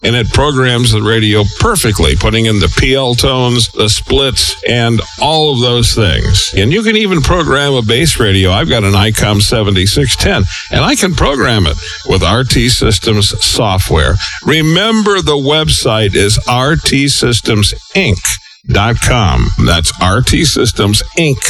and it programs the radio perfectly, putting in the PL tones, the splits, and all of those things. And you can even program a bass radio. I've got an ICOM 7610, and I can program it with RT Systems software. Remember, the website is rtsystems.inc.com. That's rtsystems.inc.com.